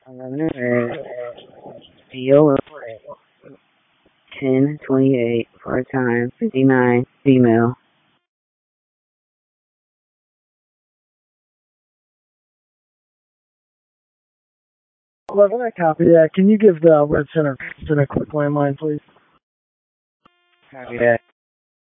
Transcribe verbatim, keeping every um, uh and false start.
Viola, ten twenty-eight, part-time, fifty-nine, female. eleven, I copy that. Can you give the Red Center a quick landline, please? Copy that.